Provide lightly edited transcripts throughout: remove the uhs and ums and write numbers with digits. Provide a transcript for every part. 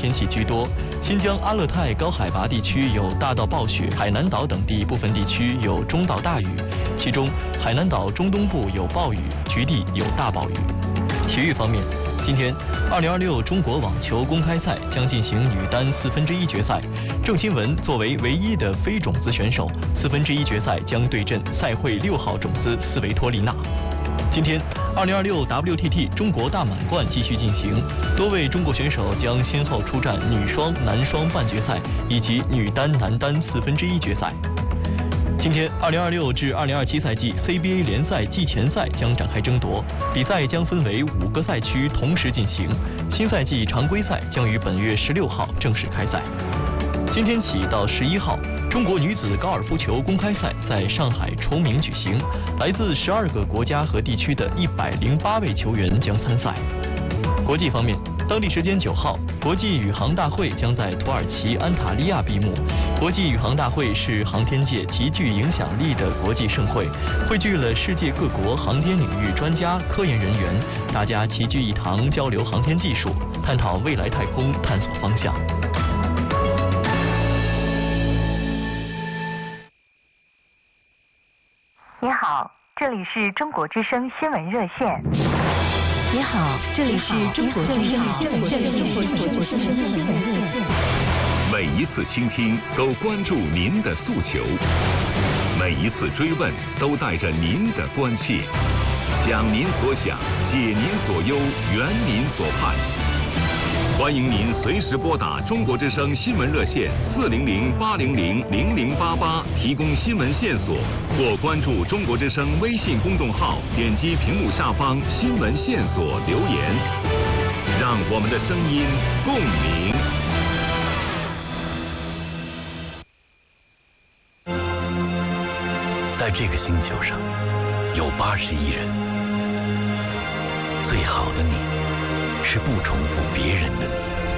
天气居多。新疆阿勒泰高海拔地区有大到暴雪，海南岛等地部分地区有中到大雨，其中海南岛中东部有暴雨，局地有大暴雨。体育方面，今天2026中国网球公开赛将进行女单1/4决赛，郑钦文作为唯一的非种子选手，1/4决赛将对阵赛会6号种子斯维托利娜。今天2026 WTT 中国大满贯继续进行，多位中国选手将先后出战女双、男双半决赛以及女单、男单1/4决赛。今天2026至2027赛季 CBA 联赛季前赛将展开争夺，比赛将分为5个赛区同时进行。新赛季常规赛将于本月16号正式开赛。今天起到11号，中国女子高尔夫球公开赛在上海崇明举行，来自12个国家和地区的108位球员将参赛。国际方面，当地时间9号，国际宇航大会将在土耳其安塔利亚闭幕。国际宇航大会是航天界极具影响力的国际盛会，汇聚了世界各国航天领域专家、科研人员，大家齐聚一堂，交流航天技术，探讨未来太空探索方向。 你好，这里是中国之声新闻热线。 你好，这里是中国之声新闻热线。 每一次倾听都关注您的诉求，每一次追问都带着您的关切，想您所想，解您所忧，圆您所盼。欢迎您随时拨打中国之声新闻热线400-800-0088提供新闻线索，或关注中国之声微信公众号，点击屏幕下方新闻线索留言，让我们的声音共鸣。 在这个星球上有80亿人，最好的你是不重复别人的你，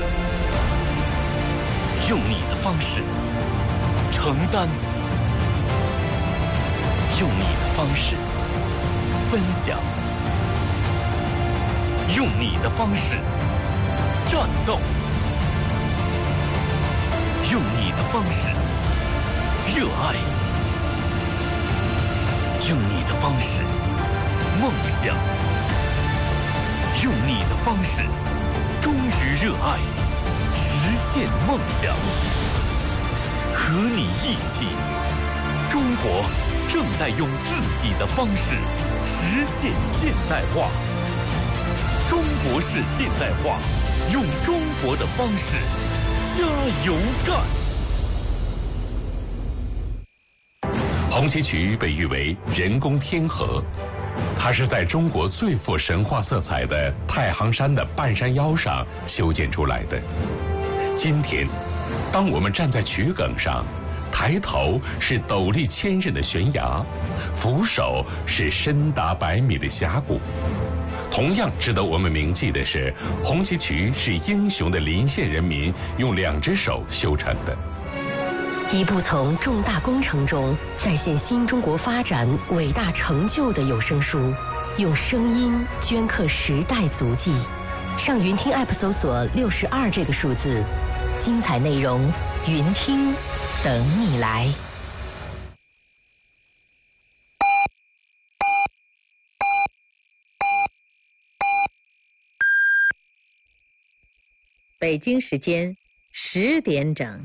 用你的方式承担，用你的方式分享，用你的方式战斗，用你的方式热爱，用你的方式梦想，用你的方式忠于热爱，实现梦想。和你一起，中国正在用自己的方式实现现代化。中国式现代化，用中国的方式加油干。红旗渠被誉为人工天河，它是在中国最富神话色彩的太行山的半山腰上修建出来的。今天，当我们站在渠埂上，抬头是陡立千仞的悬崖，俯首是深达100米的峡谷。同样值得我们铭记的是，红旗渠是英雄的临县人民用2只手修成的。 一部从重大工程中再现新中国发展伟大成就的有声书，用声音镌刻时代足迹。上云听 App 搜索62这个数字，精彩内容云听等你来。 北京时间10点整。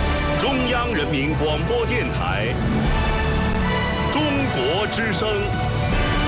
中央人民广播电台，中国之声。